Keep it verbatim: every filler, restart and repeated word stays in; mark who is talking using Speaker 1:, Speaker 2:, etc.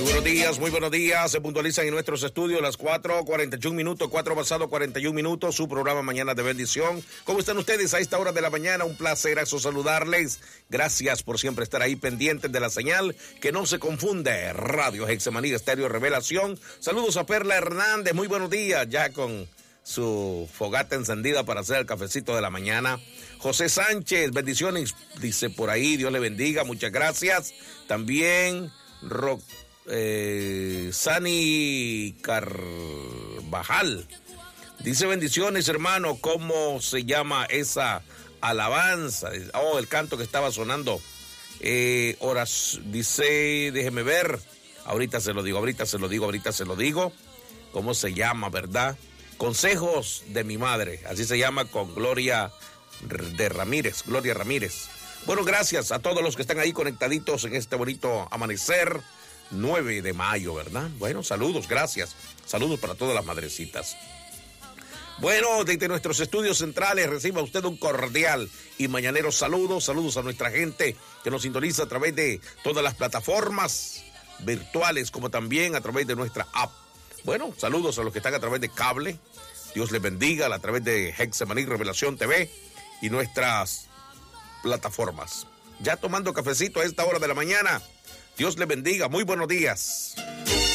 Speaker 1: Buenos días, muy buenos días. Se puntualizan en nuestros estudios las cuatro cuarenta y un minutos, cuatro pasado cuarenta y un minutos, su programa Mañana de Bendición. ¿Cómo están ustedes a esta hora de la mañana? Un placer eso saludarles. Gracias por siempre estar ahí pendientes de la señal, que no se confunde. Radio Hexemaní Estéreo Revelación. Saludos a Perla Hernández, muy buenos días, ya con su fogata encendida para hacer el cafecito de la mañana. José Sánchez, bendiciones, dice por ahí, Dios le bendiga, muchas gracias. También Rock. Eh, Sani Carvajal dice bendiciones, hermano. ¿Cómo se llama esa alabanza? Oh, el canto que estaba sonando. Eh, horas, dice, déjeme ver. Ahorita se lo digo, ahorita se lo digo, ahorita se lo digo. ¿Cómo se llama, verdad? Consejos de mi madre, así se llama, con Gloria de Ramírez, Gloria Ramírez. Bueno, gracias a todos los que están ahí conectaditos en este bonito amanecer. nueve de mayo, ¿verdad? Bueno, saludos, gracias. Saludos para todas las madrecitas. Bueno, desde nuestros estudios centrales reciba usted un cordial y mañanero saludo. Saludos a nuestra gente que nos sintoniza a través de todas las plataformas virtuales, como también a través de nuestra app. Bueno, saludos a los que están a través de cable. Dios les bendiga a través de Hexemaní Revelación T V y nuestras plataformas. Ya tomando cafecito a esta hora de la mañana. Dios le bendiga. Muy buenos días.